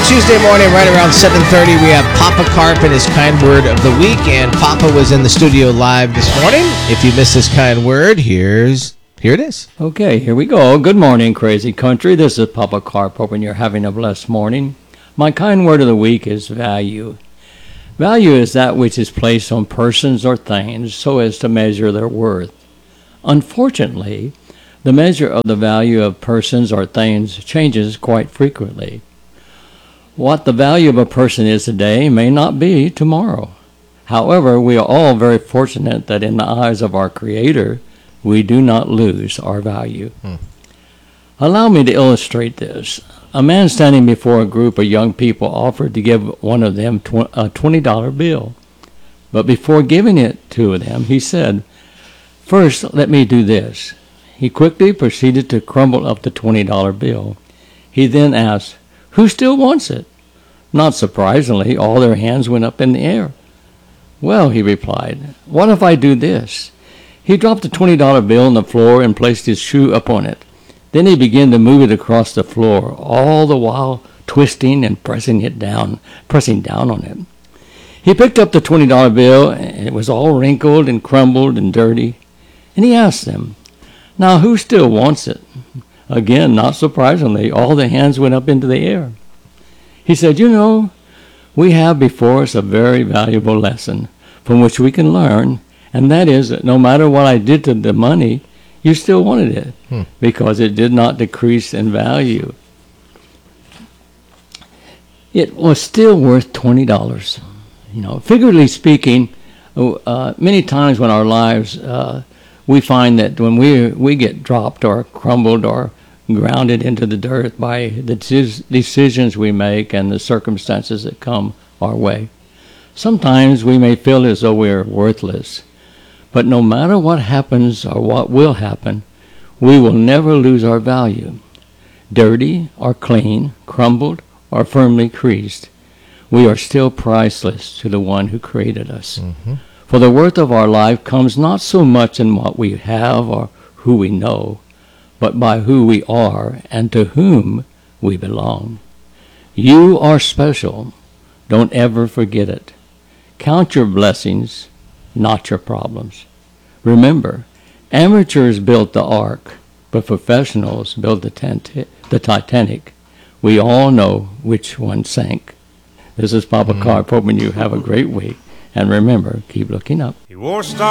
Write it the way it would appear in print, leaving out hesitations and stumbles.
Tuesday morning, right around 7:30, we have Papa Carp and his kind word of the week, and Papa was in the studio live this morning. If you missed his kind word, here it is. Okay, here we go. Good morning, crazy country. This is Papa Carp, hoping you're having a blessed morning. My kind word of the week is value. Value is that which is placed on persons or things so as to measure their worth. Unfortunately, the measure of the value of persons or things changes quite frequently. What the value of a person is today may not be tomorrow. However, we are all very fortunate that in the eyes of our Creator, we do not lose our value. Allow me to illustrate this. A man standing before a group of young people offered to give one of them a $20 bill. But before giving it to them, he said, "First, let me do this." He quickly proceeded to crumble up the $20 bill. He then asked, "Who still wants it?" Not surprisingly, all their hands went up in the air. "Well," he replied, "what if I do this?" He dropped the $20 bill on the floor and placed his shoe upon it. Then he began to move it across the floor, all the while twisting and pressing down on it. He picked up the $20 bill, and it was all wrinkled and crumbled and dirty. And he asked them, "Now who still wants it?" Again, not surprisingly, all the hands went up into the air. He said, "You know, we have before us a very valuable lesson from which we can learn, and that is that no matter what I did to the money, you still wanted it because it did not decrease in value. It was still worth $20. Figuratively speaking, many times in our lives, we find that when we get dropped or crumbled or grounded into the dirt by the decisions we make and the circumstances that come our way, sometimes we may feel as though we're worthless. But no matter what happens or what will happen, we will never lose our value. Dirty or clean, crumbled or firmly creased, we are still priceless to the one who created us. For the worth of our life comes not so much in what we have or who we know, but by who we are and to whom we belong. You are special. Don't ever forget it. Count your blessings, not your problems. Remember, amateurs built the Ark, but professionals built the Titanic. We all know which one sank. This is Papa Carp, hoping you have a great week. And remember, keep looking up.